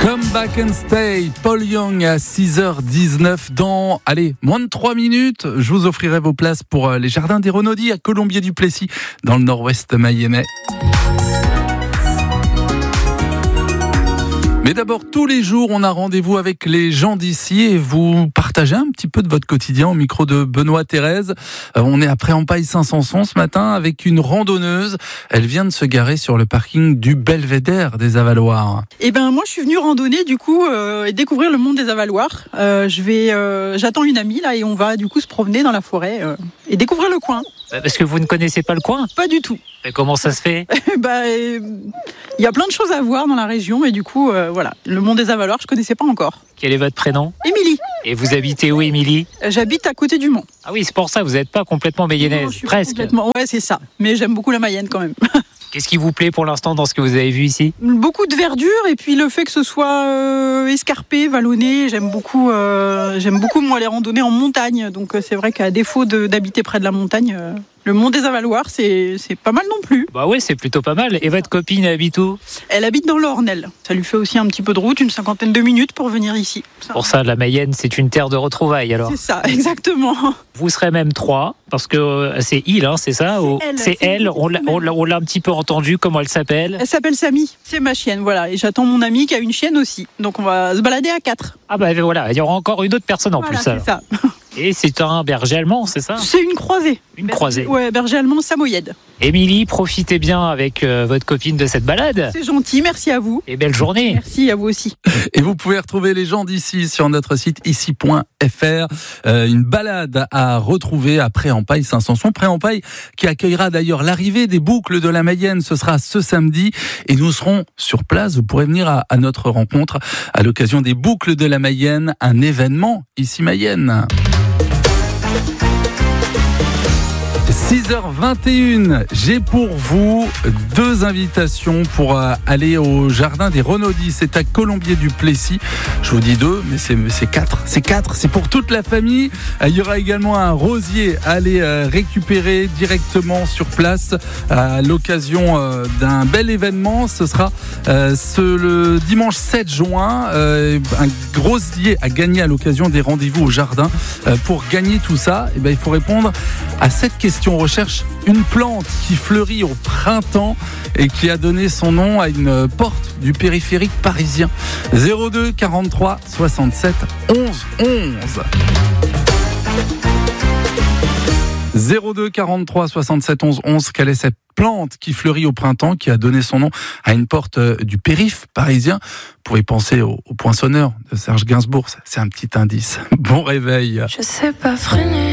Come Back and Stay, Paul Young à 6h19 dans, moins de 3 minutes, je vous offrirai vos places pour les Jardins des Renaudis à Colombier-du-Plessis dans le nord-ouest mayennais. Mais d'abord, tous les jours, on a rendez-vous avec les gens d'ici et vous partagez un petit peu de votre quotidien au micro de Benoît Thérèse. On est à Préampaille-Saint-Sanson ce matin avec une randonneuse. Elle vient de se garer sur le parking du Belvédère des Avaloirs. Moi, je suis venue randonner du coup et découvrir le monde des Avaloirs. J'attends une amie là et on va du coup se promener dans la forêt et découvrir le coin. Parce que vous ne connaissez pas le coin ? Pas du tout. Mais comment ça se fait ? Il y a plein de choses à voir dans la région et du coup, le monde des Avaloirs, je connaissais pas encore. Quel est votre prénom ? Émilie. Et vous habitez où, Émilie ? J'habite à côté du Mans. Ah oui, c'est pour ça, vous n'êtes pas complètement mayonnaise, presque. Ouais, c'est ça. Mais j'aime beaucoup la Mayenne quand même. Qu'est-ce qui vous plaît pour l'instant dans ce que vous avez vu ici ? Beaucoup de verdure et puis le fait que ce soit escarpé, vallonné. J'aime beaucoup moi les randonnées en montagne. Donc c'est vrai qu'à défaut d'habiter près de la montagne, le Mont des Avaloirs, c'est pas mal non plus. Bah oui, c'est plutôt pas mal. Et votre copine habite où ? Elle habite dans l'Orne, elle. Ça lui fait aussi un petit peu de route, une 50aine de minutes pour venir ici. Pour ça, la Mayenne, c'est une terre de retrouvailles alors. C'est ça, exactement. Vous serez même 3, parce que c'est il, c'est ça ? C'est elle. On l'a un petit peu entendu. Comment elle s'appelle ? Elle s'appelle Samy. C'est ma chienne, voilà. Et j'attends mon ami qui a une chienne aussi. Donc on va se balader à 4. Ah bah voilà, il y aura encore une autre personne en plus. C'est ça. Et c'est un berger allemand, c'est ça ? C'est une croisée. Une croisée. Ouais, berger allemand samoyède. Émilie, profitez bien avec votre copine de cette balade. C'est gentil, merci à vous. Et belle journée. Merci à vous aussi. Et vous pouvez retrouver les gens d'ici sur notre site ici.fr. Une balade à retrouver à Préampaille-Saint-Sanson. Préampaille qui accueillera d'ailleurs l'arrivée des boucles de la Mayenne. Ce sera ce samedi et nous serons sur place. Vous pourrez venir à notre rencontre à l'occasion des boucles de la Mayenne, un événement ici Mayenne. 6h21, j'ai pour vous 2 invitations pour aller au Jardin des Renaudis. C'est à Colombier-du-Plessis. Je vous dis 2, mais c'est 4. C'est 4, c'est pour toute la famille. Il y aura également un rosier à aller récupérer directement sur place à l'occasion d'un bel événement. Ce sera le dimanche 7 juin. Un rosier à gagner à l'occasion des rendez-vous au jardin. Pour gagner tout ça, il faut répondre à cette question. On recherche une plante qui fleurit au printemps et qui a donné son nom à une porte du périphérique parisien. 02 43 67 11 11. 02 43 67 11 11. Quelle est cette plante qui fleurit au printemps, qui a donné son nom à une porte du périph' parisien? Vous pouvez penser au Poinçonneur de Serge Gainsbourg. C'est un petit indice. Bon réveil. Je sais pas freiner.